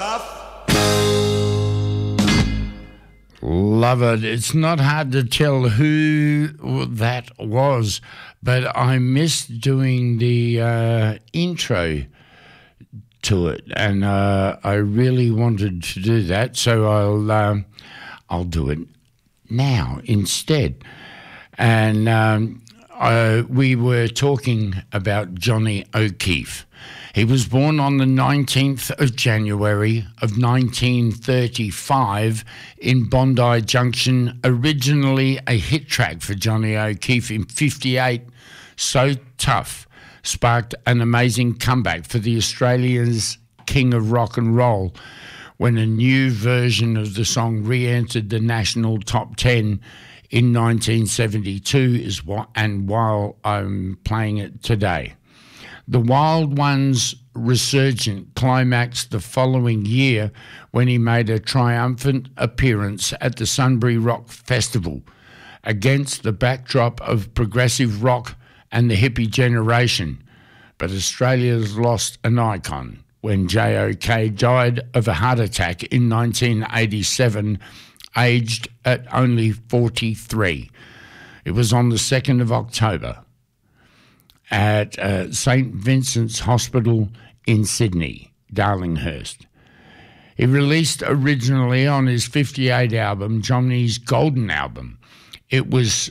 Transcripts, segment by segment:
Love it. It's not hard to tell who that was, but I missed doing the intro to it, and I really wanted to do that, so I'll do it now instead. And we were talking about Johnny O'Keefe. He was born on the 19th of January of 1935 in Bondi Junction, originally a hit track for Johnny O'Keefe in 58. So Tough sparked an amazing comeback for the Australians' king of rock and roll when a new version of the song re-entered the national top 10 in 1972, and while I'm playing it today. The Wild Ones' resurgent climaxed the following year when he made a triumphant appearance at the Sunbury Rock Festival against the backdrop of progressive rock and the hippie generation. But Australia's lost an icon when J.O.K. died of a heart attack in 1987, aged at only 43. It was on the 2nd of October at St. Vincent's Hospital in Sydney, Darlinghurst. He released originally on his 58 album, Johnny's Golden Album. It wasn't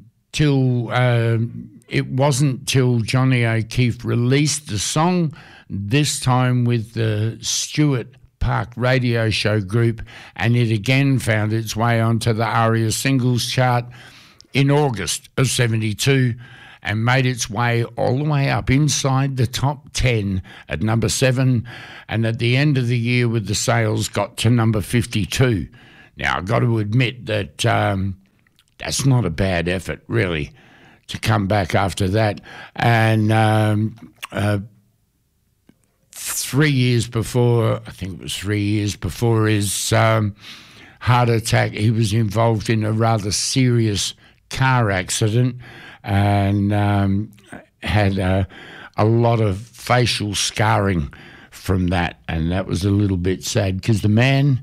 till Johnny O'Keefe released the song, this time with the Stuart Park radio show group, and it again found its way onto the ARIA singles chart in August of 72 and made its way all the way up inside the top 10 at number 7, and at the end of the year with the sales got to number 52. Now, I've got to admit that that's not a bad effort, really, to come back after that. And 3 years before, I think it was 3 years before his heart attack, he was involved in a rather serious car accident and had a lot of facial scarring from that, and that was a little bit sad because the man